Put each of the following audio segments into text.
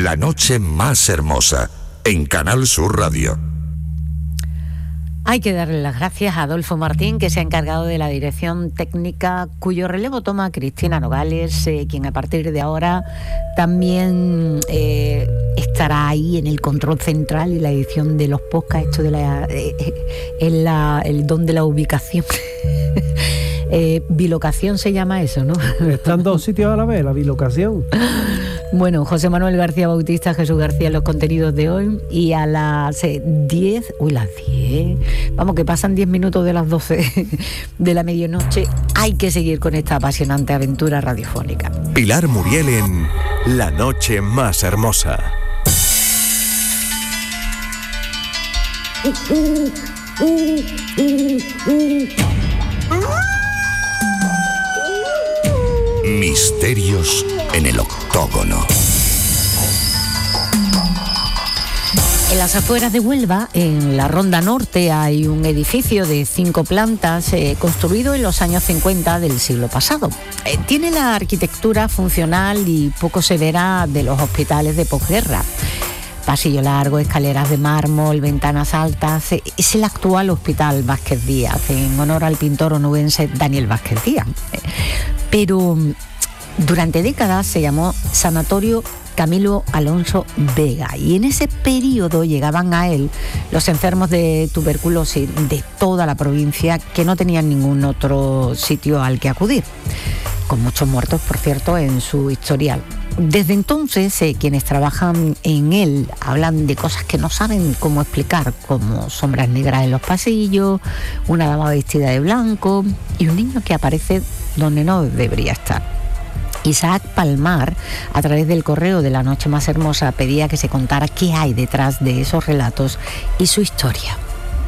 La noche más hermosa, en Canal Sur Radio. Hay que darle las gracias a Adolfo Martín, que se ha encargado de la dirección técnica, cuyo relevo toma Cristina Nogales, quien a partir de ahora también estará ahí en el control central y la edición de los podcasts, esto de el don de la ubicación. Bilocación se llama eso, ¿no? Están dos sitios a la vez, la bilocación. Bueno, José Manuel García Bautista, Jesús García, los contenidos de hoy. Y a las 10, las 10, vamos, que pasan 10 minutos de las 12 de la medianoche, hay que seguir con esta apasionante aventura radiofónica. Pilar Muriel en La noche más hermosa. Misterios en el octógono. En las afueras de Huelva, en la Ronda Norte, hay un edificio de 5 plantas construido en los años 50 del siglo pasado. Tiene la arquitectura funcional y poco severa de los hospitales de posguerra. Pasillo largo, escaleras de mármol, ventanas altas. Es el actual Hospital Vázquez Díaz, en honor al pintor onubense Daniel Vázquez Díaz. Pero durante décadas se llamó Sanatorio Camilo Alonso Vega, y en ese periodo llegaban a él los enfermos de tuberculosis de toda la provincia, que no tenían ningún otro sitio al que acudir, con muchos muertos, por cierto, en su historial. Desde entonces, quienes trabajan en él hablan de cosas que no saben cómo explicar, como sombras negras en los pasillos, una dama vestida de blanco y un niño que aparece donde no debería estar. Isaac Palmar, a través del correo de La Noche Más Hermosa, pedía que se contara qué hay detrás de esos relatos y su historia.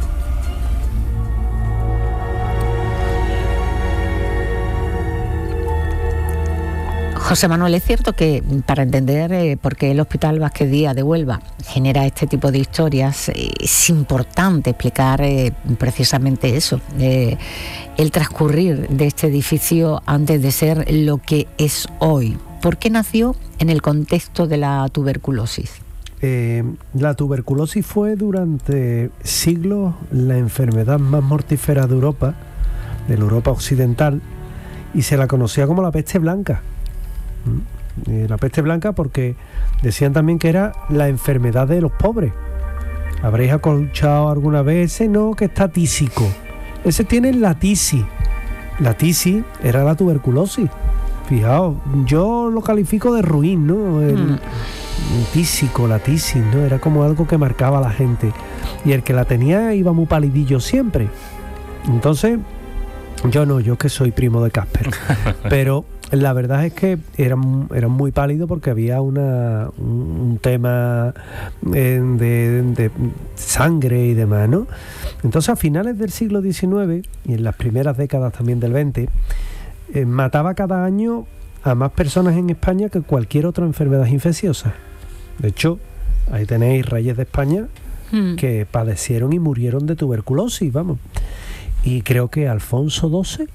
José Manuel, es cierto que para entender por qué el Hospital Vázquez Díaz de Huelva genera este tipo de historias, es importante explicar precisamente eso, el transcurrir de este edificio antes de ser lo que es hoy. ¿Por qué nació en el contexto de la tuberculosis? La tuberculosis fue durante siglos la enfermedad más mortífera de Europa, de la Europa occidental, y se la conocía como la peste blanca. La peste blanca porque decían también que era la enfermedad de los pobres. Habréis escuchado alguna vez ese, no, que está tísico. Ese tiene la tisis. La tisis era la tuberculosis. Fijaos, yo lo califico de ruin, ¿no? El tísico, la tisis, ¿no? Era como algo que marcaba a la gente. Y el que la tenía iba muy palidillo siempre. Entonces, yo que soy primo de Casper. Pero la verdad es que eran muy pálidos porque había un tema de sangre y demás, ¿no? Entonces, a finales del siglo XIX y en las primeras décadas también del XX, mataba cada año a más personas en España que cualquier otra enfermedad infecciosa. De hecho, ahí tenéis reyes de España que padecieron y murieron de tuberculosis, vamos. Y creo que Alfonso XII.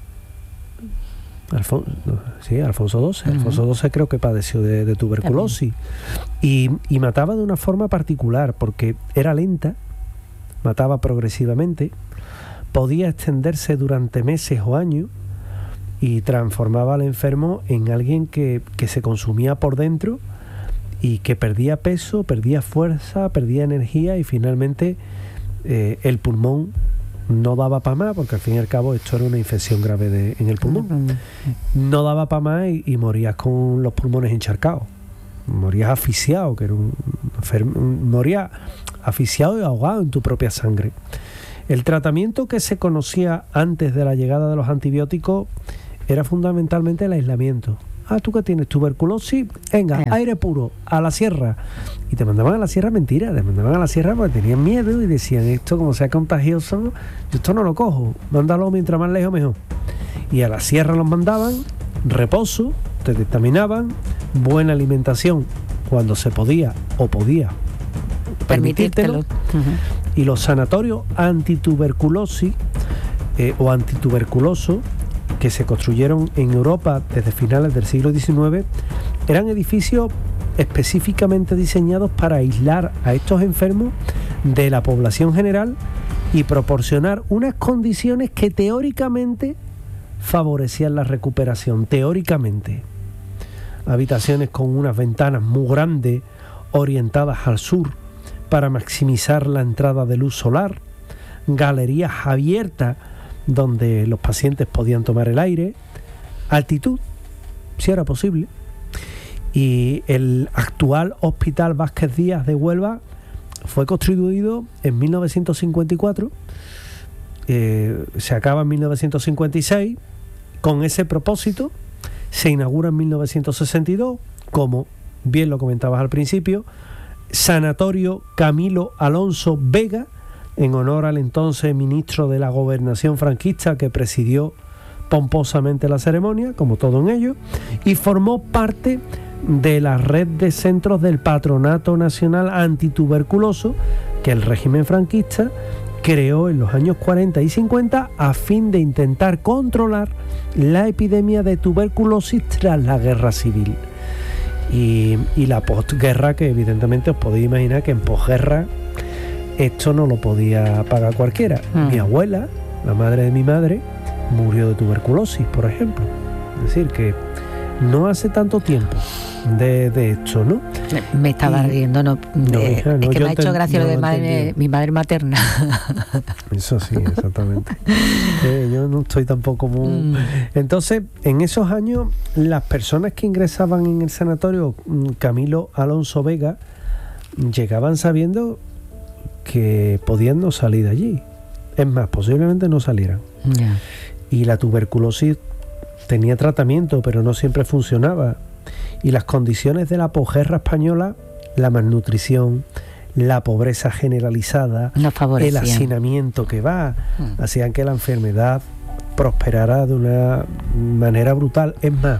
Alfonso XII creo que padeció de tuberculosis. Y mataba de una forma particular, porque era lenta, mataba progresivamente, podía extenderse durante meses o años y transformaba al enfermo en alguien que se consumía por dentro y que perdía peso, perdía fuerza, perdía energía, y finalmente el pulmón no daba para más, porque al fin y al cabo esto era una infección grave en el pulmón. No daba para más y morías con los pulmones encharcados. Morías asfixiado, que era morías asfixiado y ahogado en tu propia sangre. El tratamiento que se conocía antes de la llegada de los antibióticos era fundamentalmente el aislamiento. Tú que tienes tuberculosis, venga, aire puro, a la sierra. Y te mandaban a la sierra, mentira, te mandaban a la sierra porque tenían miedo y decían, esto como sea contagioso, yo esto no lo cojo, mándalo mientras más lejos mejor. Y a la sierra los mandaban, reposo, te dictaminaban, buena alimentación cuando se podía o podía permitírtelo. Y los sanatorios antituberculosis o antituberculosos que se construyeron en Europa desde finales del siglo XIX eran edificios específicamente diseñados para aislar a estos enfermos de la población general y proporcionar unas condiciones que teóricamente favorecían la recuperación, teóricamente. Habitaciones con unas ventanas muy grandes orientadas al sur para maximizar la entrada de luz solar, galerías abiertas donde los pacientes podían tomar el aire, altitud, si era posible. Y el actual Hospital Vázquez Díaz de Huelva fue construido en 1954, se acaba en 1956, con ese propósito. Se inaugura en 1962, como bien lo comentabas al principio, Sanatorio Camilo Alonso Vega, en honor al entonces ministro de la Gobernación franquista que presidió pomposamente la ceremonia, como todo en ello, y formó parte de la red de centros del Patronato Nacional Antituberculoso que el régimen franquista creó en los años 40 y 50 a fin de intentar controlar la epidemia de tuberculosis tras la guerra civil y la posguerra, que evidentemente os podéis imaginar que en posguerra esto no lo podía pagar cualquiera. Mi abuela, la madre de mi madre, murió de tuberculosis, por ejemplo. Es decir, que no hace tanto tiempo de esto, ¿no? Me estaba riendo, no, hija, es que me ha hecho gracia lo de mi madre materna. Eso sí, exactamente. Yo no estoy tampoco muy... Entonces, en esos años, las personas que ingresaban en el sanatorio Camilo Alonso Vega llegaban sabiendo que podían no salir de allí. Es más, posiblemente no salieran. Yeah. Y la tuberculosis tenía tratamiento, pero no siempre funcionaba. Y las condiciones de la posguerra española, la malnutrición, la pobreza generalizada, el hacinamiento que va, hacían que la enfermedad prosperara de una manera brutal. Es más,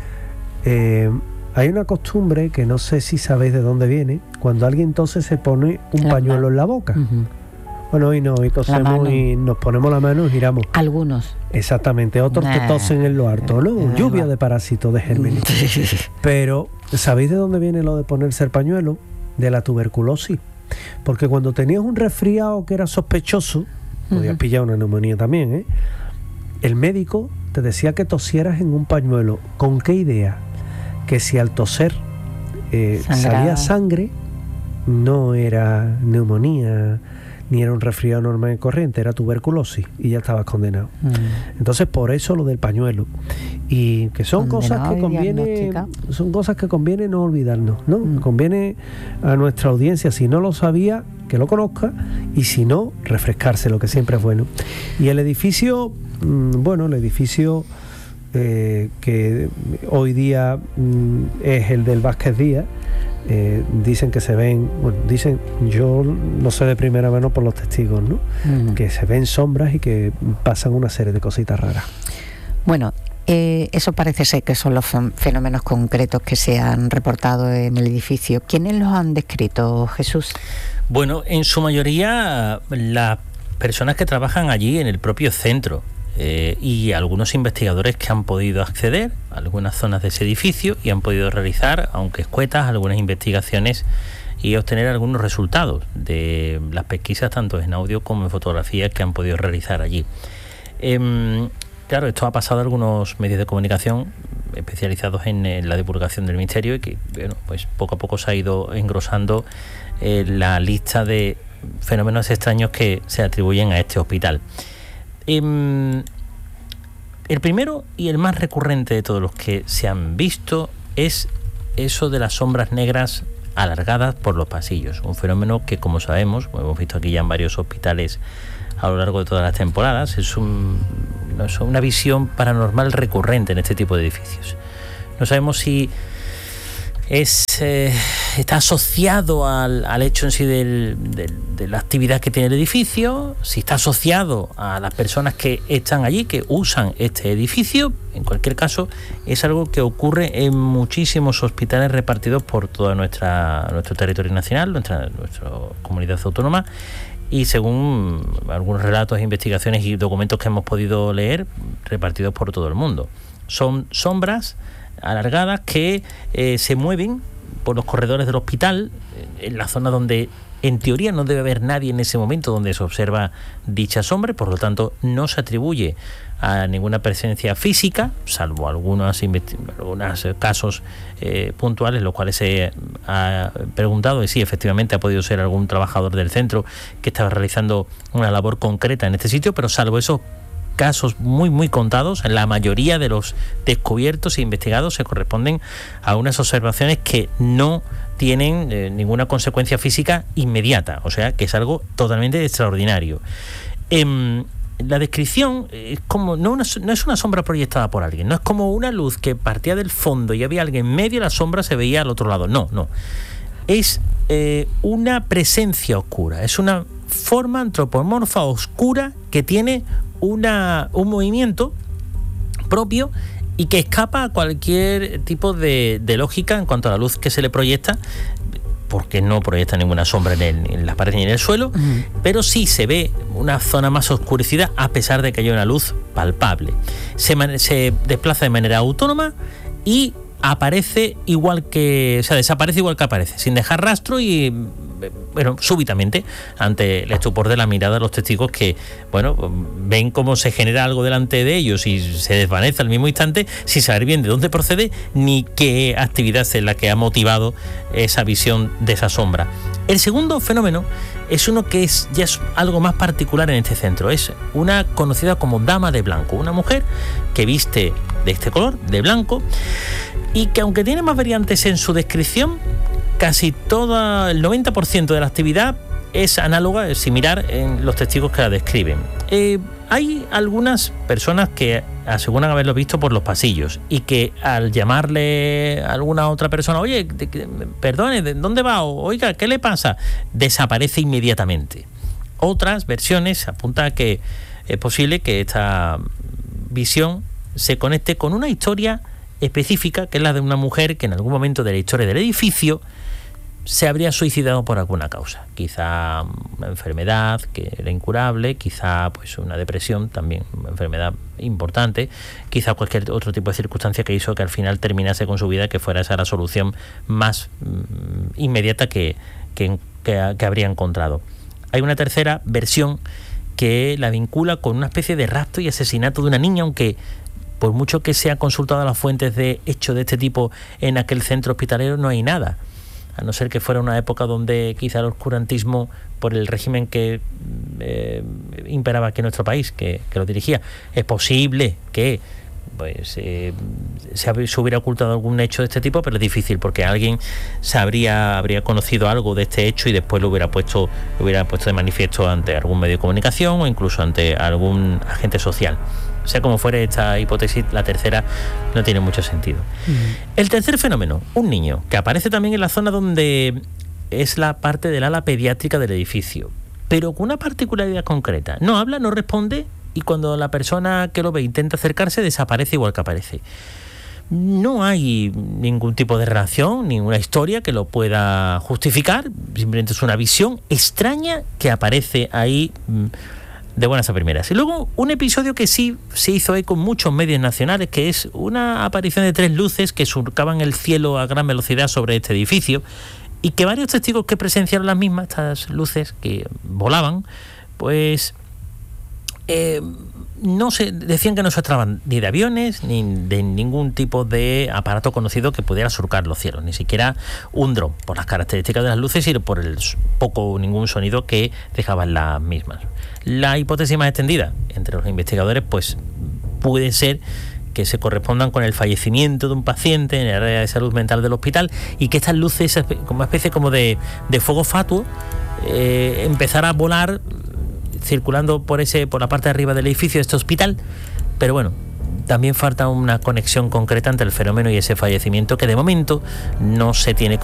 hay una costumbre que no sé si sabéis de dónde viene, cuando alguien tose se pone un pañuelo en la boca. Bueno, hoy no, hoy tosemos y nos ponemos la mano y giramos. Algunos. Exactamente, otros te tosen en lo harto, ¿no? Lluvia de parásitos, de gérmenes. Pero, ¿sabéis de dónde viene lo de ponerse el pañuelo? De la tuberculosis. Porque cuando tenías un resfriado que era sospechoso, podías pillar una neumonía también, ¿eh? El médico te decía que tosieras en un pañuelo. ¿Con qué idea? Que si al toser salía sangre, no era neumonía, ni era un resfriado normal y corriente, era tuberculosis y ya estabas condenado. Entonces, por eso lo del pañuelo. Y que son cosas que conviene no olvidarnos, ¿no? Conviene a nuestra audiencia, si no lo sabía, que lo conozca, y si no, refrescarse, lo que siempre es bueno. Y el edificio, que hoy día es el del Vázquez Díaz, dicen que se ven, yo lo sé de primera mano por los testigos, ¿no? Que se ven sombras y que pasan una serie de cositas raras. Bueno, eso parece ser que son los fenómenos concretos que se han reportado en el edificio. ¿Quiénes los han descrito, Jesús? Bueno, en su mayoría las personas que trabajan allí en el propio centro. Y algunos investigadores que han podido acceder a algunas zonas de ese edificio y han podido realizar, aunque escuetas, algunas investigaciones y obtener algunos resultados de las pesquisas tanto en audio como en fotografías que han podido realizar allí. Claro, esto ha pasado a algunos medios de comunicación especializados en la divulgación del misterio y que, pues poco a poco se ha ido engrosando la lista de fenómenos extraños que se atribuyen a este hospital. El primero y el más recurrente de todos los que se han visto es eso de las sombras negras alargadas por los pasillos, un fenómeno que, como sabemos, como hemos visto aquí ya en varios hospitales a lo largo de todas las temporadas, es una visión paranormal recurrente en este tipo de edificios. No sabemos si está asociado al hecho en sí de la actividad que tiene el edificio, si está asociado a las personas que están allí, que usan este edificio. En cualquier caso, es algo que ocurre en muchísimos hospitales repartidos por toda nuestro territorio nacional, nuestra comunidad autónoma, y según algunos relatos, investigaciones y documentos que hemos podido leer, repartidos por todo el mundo. Son sombras alargadas que se mueven por los corredores del hospital, en la zona donde en teoría no debe haber nadie en ese momento donde se observa dicha sombra, por lo tanto no se atribuye a ninguna presencia física, salvo algunos casos puntuales, los cuales se ha preguntado y sí, efectivamente ha podido ser algún trabajador del centro que estaba realizando una labor concreta en este sitio, pero salvo esos casos muy muy contados, la mayoría de los descubiertos e investigados se corresponden a unas observaciones que no tienen ninguna consecuencia física inmediata, o sea que es algo totalmente extraordinario. La descripción es como no es una sombra proyectada por alguien, no es como una luz que partía del fondo y había alguien en medio y la sombra se veía al otro lado, no, es una presencia oscura, es una forma antropomorfa oscura que tiene un movimiento propio y que escapa a cualquier tipo de lógica en cuanto a la luz que se le proyecta, porque no proyecta ninguna sombra en las paredes ni en el suelo, pero sí se ve una zona más oscurecida a pesar de que haya una luz palpable. Se desplaza de manera autónoma y aparece desaparece igual que aparece, sin dejar rastro y súbitamente, ante el estupor de la mirada de los testigos que, ven cómo se genera algo delante de ellos y se desvanece al mismo instante sin saber bien de dónde procede ni qué actividad es la que ha motivado esa visión de esa sombra. El segundo fenómeno es uno que ya es algo más particular en este centro. Es una conocida como dama de blanco, una mujer que viste de este color, de blanco, y que aunque tiene más variantes en su descripción, casi todo el 90% de la actividad es análoga, es similar en los testigos que la describen. Hay algunas personas que aseguran haberlo visto por los pasillos y que al llamarle a alguna otra persona, oye, perdone, ¿de dónde va? Oiga, ¿qué le pasa? Desaparece inmediatamente. Otras versiones apuntan a que es posible que esta visión se conecte con una historia específica, que es la de una mujer que en algún momento de la historia del edificio se habría suicidado por alguna causa, quizá una enfermedad que era incurable, quizá pues una depresión, también una enfermedad importante, quizá cualquier otro tipo de circunstancia que hizo que al final terminase con su vida, que fuera esa la solución más inmediata que habría encontrado. Hay una tercera versión que la vincula con una especie de rapto y asesinato de una niña, aunque por mucho que se ha consultado a las fuentes de hechos de este tipo en aquel centro hospitalero, no hay nada. A no ser que fuera una época donde quizá el oscurantismo, por el régimen que imperaba aquí en nuestro país, que lo dirigía, es posible que se hubiera ocultado algún hecho de este tipo, pero es difícil porque alguien habría conocido algo de este hecho y después lo hubiera puesto de manifiesto ante algún medio de comunicación o incluso ante algún agente social. Sea como fuere esta hipótesis, la tercera no tiene mucho sentido. El tercer fenómeno, un niño, que aparece también en la zona donde es la parte del ala pediátrica del edificio, pero con una particularidad concreta. No habla, no responde, y cuando la persona que lo ve intenta acercarse, desaparece igual que aparece. No hay ningún tipo de relación, ninguna historia que lo pueda justificar, simplemente es una visión extraña que aparece ahí de buenas a primeras. Y luego un episodio que sí se hizo eco en muchos medios nacionales, que es una aparición de 3 luces que surcaban el cielo a gran velocidad sobre este edificio, y que varios testigos que presenciaron las mismas, estas luces que volaban, pues decían que no se trataban ni de aviones ni de ningún tipo de aparato conocido que pudiera surcar los cielos, ni siquiera un dron, por las características de las luces y por el poco o ningún sonido que dejaban las mismas. La hipótesis más extendida entre los investigadores pues puede ser que se correspondan con el fallecimiento de un paciente en el área de salud mental del hospital y que estas luces, como una especie como de fuego fatuo, empezara a volar circulando por la parte de arriba del edificio de este hospital, pero bueno, también falta una conexión concreta entre el fenómeno y ese fallecimiento que de momento no se tiene como